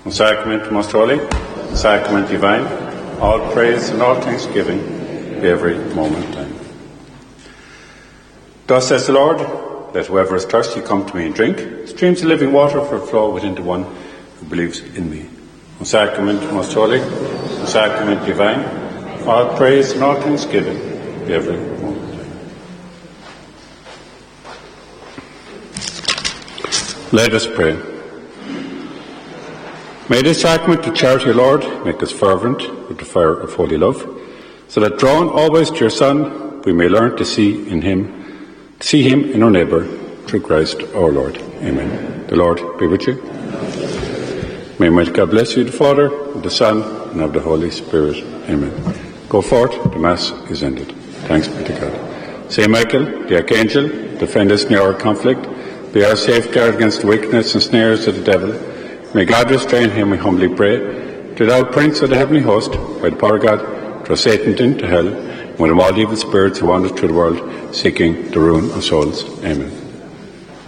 O sacrament most holy, sacrament divine, all praise and all thanksgiving be every moment time. Thus says the Lord, let whoever is thirsty come to me and drink. Streams of living water will flow within the one who believes in me. O sacrament most holy, O sacrament divine, all praise and all thanksgiving be every moment time. Let us pray. May this sacrament of charity, Lord, make us fervent with the fire of holy love, so that drawn always to your Son, we may learn to see him in our neighbour, through Christ our Lord. Amen. The Lord be with you. May Almighty God bless you, the Father, and the Son, and of the Holy Spirit. Amen. Go forth, the Mass is ended. Thanks be to God. Saint Michael, the Archangel, defend us in our conflict, be our safeguard against the wickedness and snares of the devil. May God restrain him, we humbly pray. To thou, Prince of the heavenly host, by the power of God, throw Satan into hell, and with all evil spirits who wander through the world, seeking the ruin of souls. Amen.